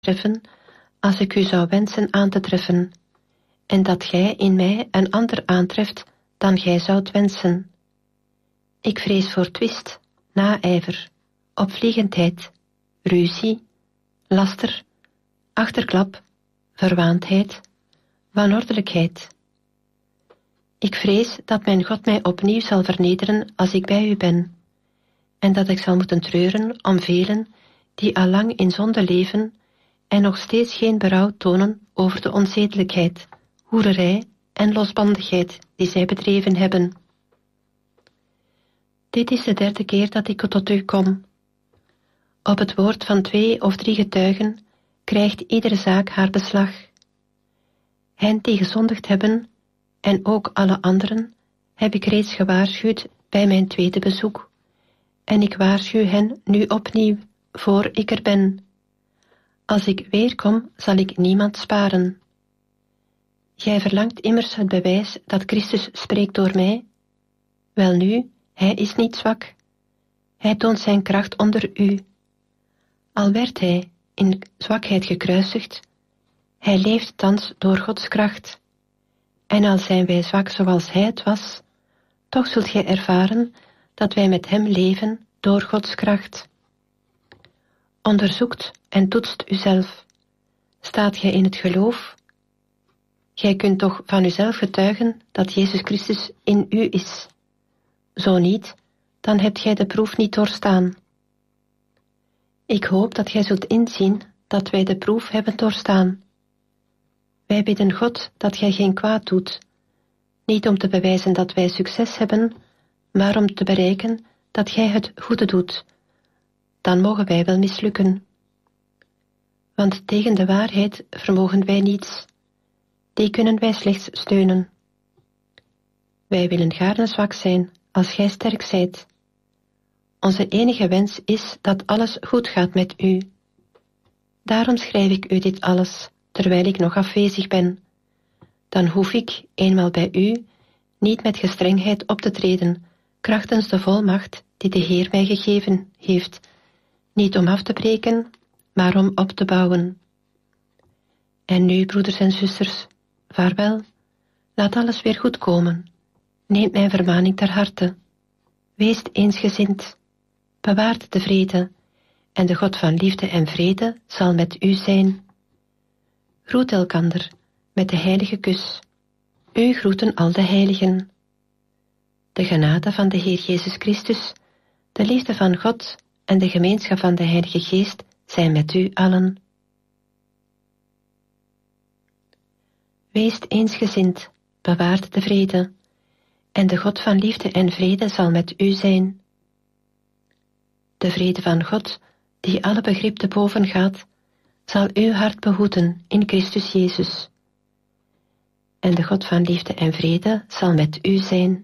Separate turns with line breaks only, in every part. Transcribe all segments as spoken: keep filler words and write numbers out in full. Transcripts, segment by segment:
treffen als ik u zou wensen aan te treffen, en dat gij in mij een ander aantreft dan gij zoudt wensen. Ik vrees voor twist, naijver, opvliegendheid, ruzie, laster, achterklap, verwaandheid, wanordelijkheid. Ik vrees dat mijn God mij opnieuw zal vernederen als ik bij u ben, en dat ik zal moeten treuren om velen die allang in zonde leven en nog steeds geen berouw tonen over de onzedelijkheid, hoererij en losbandigheid die zij bedreven hebben. Dit is de derde keer dat ik tot u kom. Op het woord van twee of drie getuigen krijgt iedere zaak haar beslag. Hen die gezondigd hebben, en ook alle anderen, heb ik reeds gewaarschuwd bij mijn tweede bezoek, en ik waarschuw hen nu opnieuw, voor ik er ben. Als ik weerkom, zal ik niemand sparen. Gij verlangt immers het bewijs dat Christus spreekt door mij? Welnu, hij is niet zwak. Hij toont zijn kracht onder u. Al werd hij in zwakheid gekruisigd, hij leeft thans door Gods kracht. En al zijn wij zwak zoals hij het was, toch zult gij ervaren dat wij met hem leven door Gods kracht. Onderzoekt en toetst uzelf. Staat gij in het geloof? Gij kunt toch van uzelf getuigen dat Jezus Christus in u is. Zo niet, dan hebt gij de proef niet doorstaan. Ik hoop dat gij zult inzien dat wij de proef hebben doorstaan. Wij bidden God dat gij geen kwaad doet, niet om te bewijzen dat wij succes hebben, maar om te bereiken dat gij het goede doet. Dan mogen wij wel mislukken. Want tegen de waarheid vermogen wij niets. Die kunnen wij slechts steunen. Wij willen gaarne zwak zijn, als gij sterk zijt. Onze enige wens is dat alles goed gaat met u. Daarom schrijf ik u dit alles, terwijl ik nog afwezig ben. Dan hoef ik, eenmaal bij u, niet met gestrengheid op te treden, krachtens de volmacht die de Heer mij gegeven heeft, niet om af te breken, maar om op te bouwen. En nu, broeders en zusters, vaarwel, laat alles weer goed komen. Neemt mijn vermaning ter harte. Weest eensgezind, bewaart de vrede, en de God van liefde en vrede zal met u zijn. Groet elkander met de heilige kus. U groeten al de heiligen. De genade van de Heer Jezus Christus, de liefde van God en de gemeenschap van de Heilige Geest zijn met u allen. Weest eensgezind, bewaart de vrede, en de God van liefde en vrede zal met u zijn. De vrede van God, die alle begrip te boven gaat, zal uw hart behoeden in Christus Jezus. En de God van liefde en vrede zal met u zijn.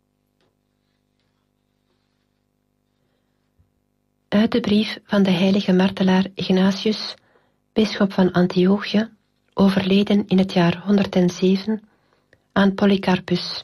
Uit de brief van de heilige martelaar Ignatius, bisschop van Antiochië, overleden in het jaar honderdzeven, aan Polycarpus.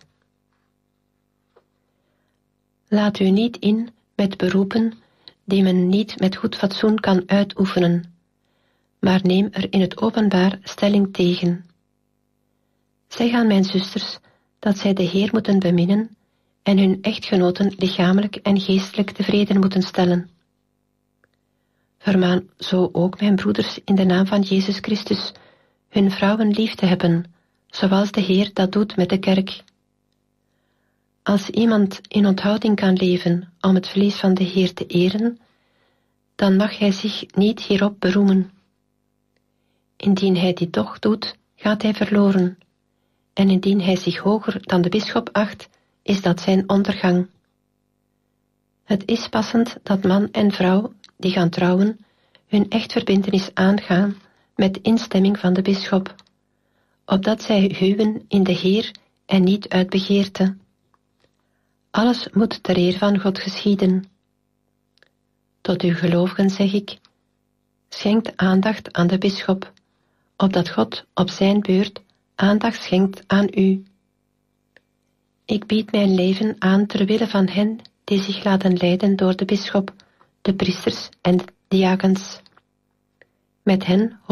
Laat u niet in met beroepen die men niet met goed fatsoen kan uitoefenen, maar neem er in het openbaar stelling tegen. Zeg aan mijn zusters dat zij de Heer moeten beminnen en hun echtgenoten lichamelijk en geestelijk tevreden moeten stellen. Vermaan zo ook mijn broeders in de naam van Jezus Christus hun vrouwen lief te hebben, zoals de Heer dat doet met de kerk. Als iemand in onthouding kan leven om het vlees van de Heer te eren, dan mag hij zich niet hierop beroemen. Indien hij dit toch doet, gaat hij verloren, en indien hij zich hoger dan de bisschop acht, is dat zijn ondergang. Het is passend dat man en vrouw, die gaan trouwen, hun echtverbintenis aangaan met instemming van de bisschop, opdat zij huwen in de Heer en niet uit begeerte. Alles moet ter eer van God geschieden. Tot uw gelovigen zeg ik, schenkt aandacht aan de bisschop, opdat God op zijn beurt aandacht schenkt aan u. Ik bied mijn leven aan ter wille van hen die zich laten leiden door de bisschop, de priesters en de diakens. met hen